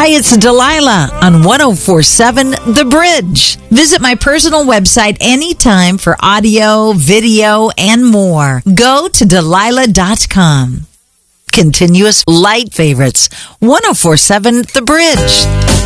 Hi, it's Delilah on 1047 The Bridge. Visit my personal website anytime for audio, video, and more. Go to Delilah.com. Continuous light favorites, 1047 The Bridge.